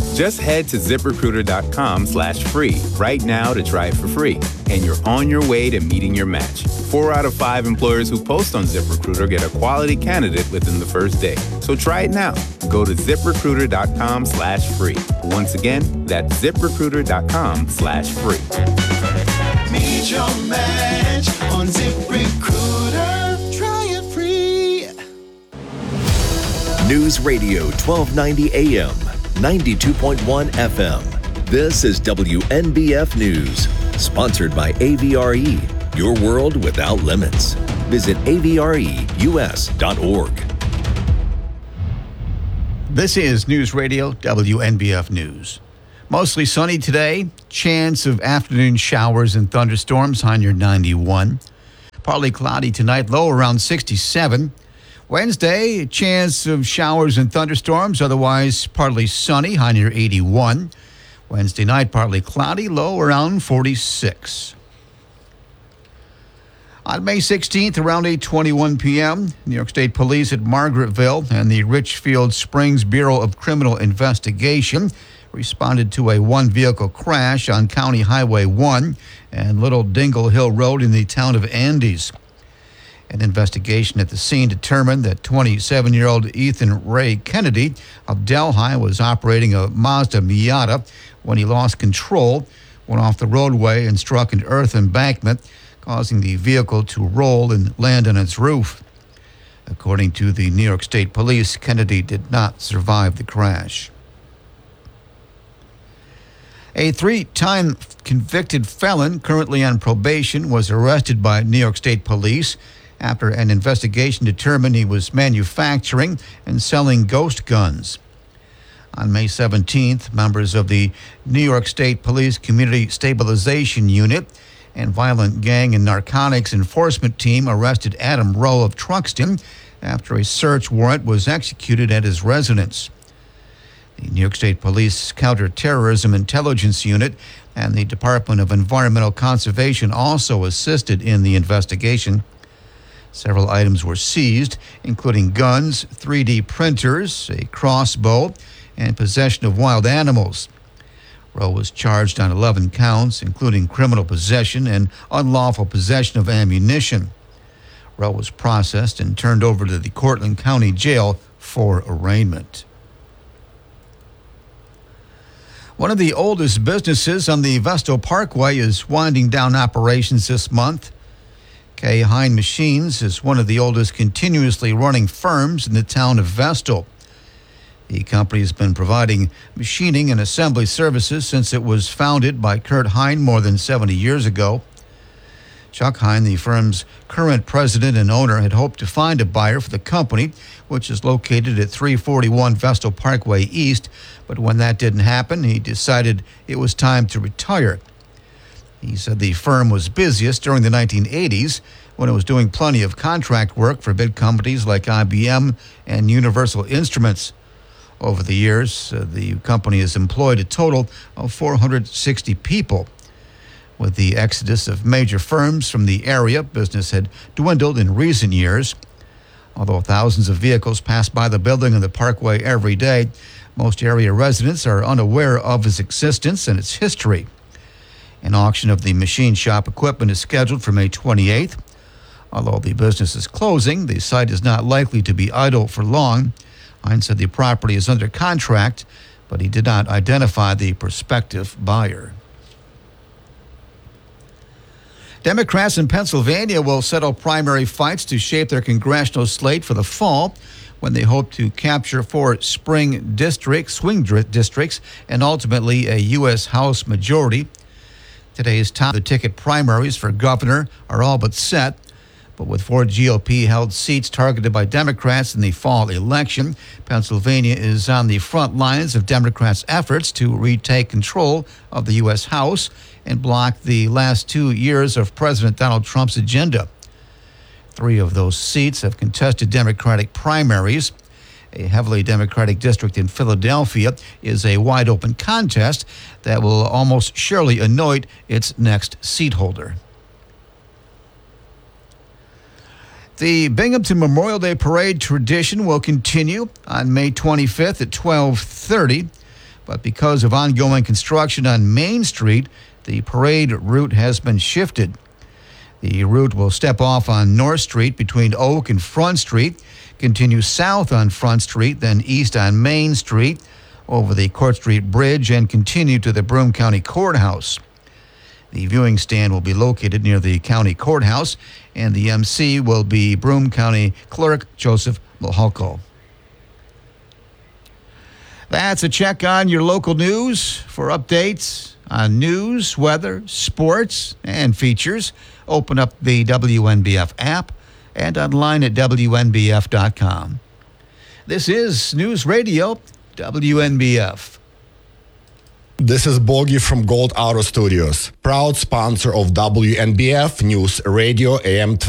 Just head to ZipRecruiter.com/free right now to try it for free. And you're on your way to meeting your match. 4 out of 5 employers who post on ZipRecruiter get a quality candidate within the first day. So try it now. Go to ZipRecruiter.com/free. Once again, that's ZipRecruiter.com/free. Meet your match on ZipRecruiter. Try it free. News Radio 1290 AM, 92.1 FM. This is WNBF News, sponsored by AVRE, your world without limits. Visit avreus.org. This is News Radio WNBF News. Mostly sunny today. Chance of afternoon showers and thunderstorms, high near 91. Partly cloudy tonight, low around 67. Wednesday, chance of showers and thunderstorms, otherwise partly sunny, high near 81. Wednesday night, partly cloudy, low around 46. On May 16th, around 8:21 p.m., New York State Police at Margaretville and the Richfield Springs Bureau of Criminal Investigation responded to a one-vehicle crash on County Highway 1 and Little Dingle Hill Road in the town of Andes. An investigation at the scene determined that 27-year-old Ethan Ray Kennedy of Delhi was operating a Mazda Miata when he lost control, went off the roadway and struck an earth embankment, causing the vehicle to roll and land on its roof. According to the New York State Police, Kennedy did not survive the crash. A 3-time convicted felon currently on probation was arrested by New York State Police after an investigation determined he was manufacturing and selling ghost guns. On May 17th, members of the New York State Police Community Stabilization Unit and Violent Gang and Narcotics Enforcement Team arrested Adam Rowe of Truxton after a search warrant was executed at his residence. The New York State Police Counterterrorism Intelligence Unit and the Department of Environmental Conservation also assisted in the investigation. Several items were seized, including guns, 3D printers, a crossbow, and possession of wild animals. Rowe was charged on 11 counts, including criminal possession and unlawful possession of ammunition. Rowe was processed and turned over to the Cortland County Jail for arraignment. One of the oldest businesses on the Vestal Parkway is winding down operations this month. K. Hine Machines is one of the oldest continuously running firms in the town of Vestal. The company has been providing machining and assembly services since it was founded by Kurt Hine more than 70 years ago. Chuck Hine, the firm's current president and owner, had hoped to find a buyer for the company, which is located at 341 Vestal Parkway East, but when that didn't happen, he decided it was time to retire. He said the firm was busiest during the 1980s when it was doing plenty of contract work for big companies like IBM and Universal Instruments. Over the years, the company has employed a total of 460 people. With the exodus of major firms from the area, business had dwindled in recent years. Although thousands of vehicles pass by the building and the parkway every day, most area residents are unaware of its existence and its history. An auction of the machine shop equipment is scheduled for May 28th. Although the business is closing, the site is not likely to be idle for long. Hine said the property is under contract, but he did not identify the prospective buyer. Democrats in Pennsylvania will settle primary fights to shape their congressional slate for the fall, when they hope to capture 4 swing districts, and ultimately a U.S. House majority. Today's top the ticket primaries for governor are all but set, but with 4 GOP-held seats targeted by Democrats in the fall election, Pennsylvania is on the front lines of Democrats' efforts to retake control of the U.S. House and block the last 2 years of President Donald Trump's agenda. 3 of those seats have contested Democratic primaries. A heavily Democratic district in Philadelphia is a wide-open contest that will almost surely anoint its next seat holder. The Binghamton Memorial Day Parade tradition will continue on May 25th at 12:30, but because of ongoing construction on Main Street, the parade route has been shifted. The route will step off on North Street between Oak and Front Street, continue south on Front Street, then east on Main Street, over the Court Street Bridge, and continue to the Broome County Courthouse. The viewing stand will be located near the county courthouse, and the MC will be Broome County Clerk Joseph Mulholko. That's a check on your local news. For updates on news, weather, sports, and features, open up the WNBF app and online at WNBF.com. This is News Radio, WNBF. This is Bogi from Gold Auto Studios, proud sponsor of WNBF News Radio AM